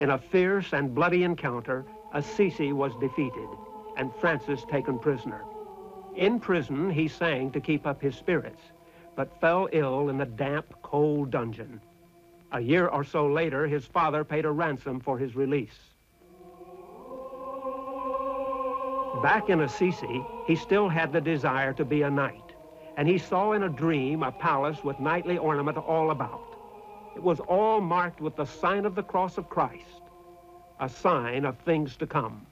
In a fierce and bloody encounter, Assisi was defeated and Francis taken prisoner. In prison, he sang to keep up his spirits, but fell ill in the damp, cold dungeon. A year or so later, his father paid a ransom for his release. Back in Assisi, he still had the desire to be a knight, and he saw in a dream a palace with knightly ornament all about. It was all marked with the sign of the cross of Christ, a sign of things to come.